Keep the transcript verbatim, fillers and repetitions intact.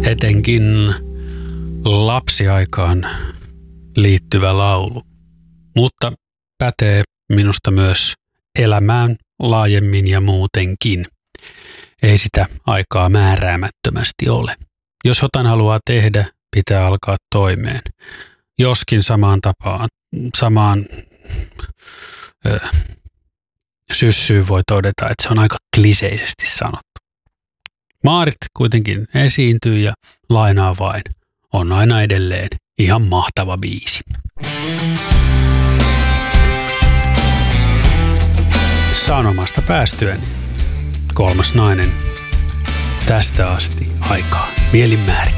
etenkin lapsiaikaan liittyvä laulu, mutta pätee minusta myös elämään laajemmin ja muutenkin. Ei sitä aikaa määräämättömästi ole. Jos jotain haluaa tehdä, pitää alkaa toimeen. Joskin samaan tapaan, samaan ö, syssyyn voi todeta, että se on aika kliseisesti sanottu. Maarit kuitenkin esiintyy ja lainaa vain. On aina edelleen ihan mahtava biisi. Sanomasta päästyäni. Kolmas nainen. Tästä asti aikaa mielin määrittää.